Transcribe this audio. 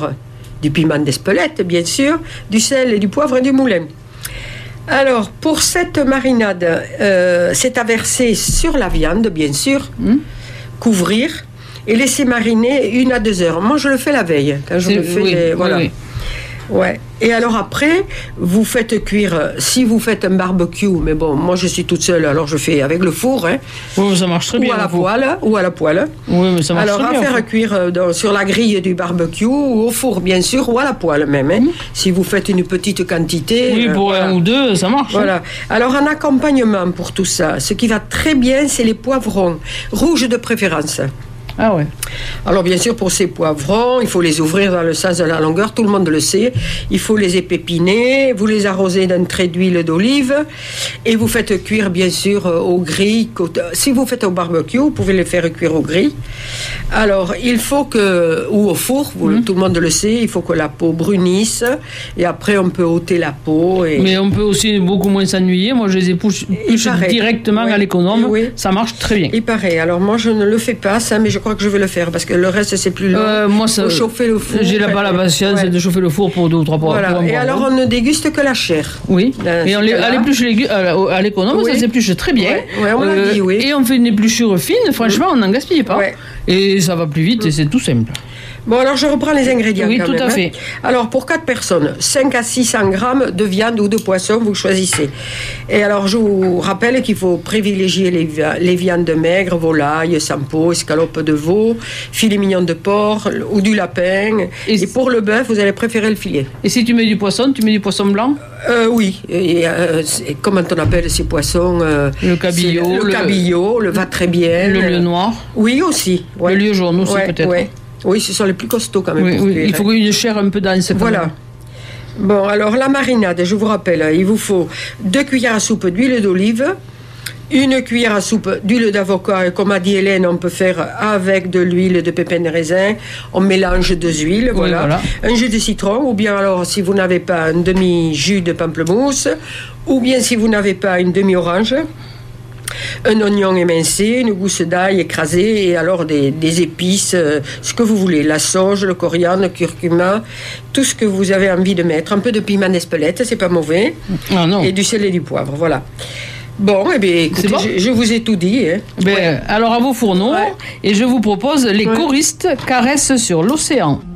gingembre, du piment d'Espelette, bien sûr, du sel et du poivre et du moulin. Alors, pour cette marinade, c'est à verser sur la viande, bien sûr, couvrir et laisser mariner 1 à 2 heures. Moi, je le fais la veille, quand je le fais. Voilà. Oui. Ouais. Et alors après, vous faites cuire, si vous faites un barbecue, mais bon, moi je suis toute seule, alors je fais avec le four. Hein, oui, ça marche très bien. Ou à la poêle. Oui, mais ça marche alors, très bien. Alors à faire cuire sur la grille du barbecue, ou au four bien sûr, ou à la poêle même. Hein, si vous faites une petite quantité. Oui, pour un ou deux, ça marche. Voilà. Hein. Alors en accompagnement pour tout ça, ce qui va très bien, c'est les poivrons, rouges de préférence. Ah ouais. Alors bien sûr, pour ces poivrons, il faut les ouvrir dans le sens de la longueur, tout le monde le sait. Il faut les épépiner, vous les arrosez d'un trait d'huile d'olive et vous faites cuire bien sûr au grill. Si vous faites au barbecue, vous pouvez les faire cuire au grill. Alors il faut que, ou au four, tout le monde le sait, il faut que la peau brunisse et après on peut ôter la peau. Mais on peut aussi beaucoup moins s'ennuyer. Moi je les épluche directement à l'économe, ça marche très bien. Il paraît. Alors moi je ne le fais pas ça, mais je crois que je vais le faire parce que le reste c'est plus long. Moi, ça, faut chauffer le four. J'ai pas la patience de chauffer le four pour 2 ou 3 poivrons. Voilà. Et alors on ne déguste que la chair. Oui. Et on l'épluche à l'économe, ça s'épluche très bien. Ouais, on l'a dit, oui. Et on fait une épluchure fine. Franchement, on n'en gaspille pas. Ouais. Et ça va plus vite et c'est tout simple. Bon, alors je reprends les ingrédients. Oui, tout à fait. Alors, pour 4 personnes, 5 à 600 grammes de viande ou de poisson, vous choisissez. Et alors, je vous rappelle qu'il faut privilégier les viandes maigres, volailles, sans peau, escalopes de veau, filet mignon de porc ou du lapin. Et pour le bœuf, vous allez préférer le filet. Et si tu mets du poisson, tu mets du poisson blanc ? Oui. Et, comment on appelle ces poissons Le cabillaud. Le cabillaud, le va très bien. Le lieu noir. Oui, aussi. Ouais. Le lieu jaune aussi, peut-être. Ouais. Oui, ce sont les plus costauds quand même. Oui. Il faut une chair un peu dense. Voilà. Bon, alors la marinade, je vous rappelle, il vous faut 2 cuillères à soupe d'huile d'olive, 1 cuillère à soupe d'huile d'avocat, et comme a dit Hélène, on peut faire avec de l'huile de pépins de raisin, on mélange 2 huiles, voilà. Un jus de citron, ou bien alors si vous n'avez pas un demi-jus de pamplemousse, ou bien si vous n'avez pas une demi-orange, un oignon émincé, une gousse d'ail écrasée et alors des épices, ce que vous voulez, la sauge, le coriandre, le curcuma, tout ce que vous avez envie de mettre, un peu de piment d'Espelette, c'est pas mauvais, et du sel et du poivre, voilà. Bon, eh bien, écoutez, je vous ai tout dit. Hein. Alors à vos fourneaux, et je vous propose les choristes caressent sur l'océan.